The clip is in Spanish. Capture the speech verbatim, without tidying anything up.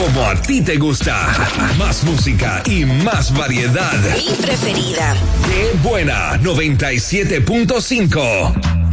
como a ti te gusta. Más música y más variedad. Mi preferida. Qué buena, noventa y siete punto cinco.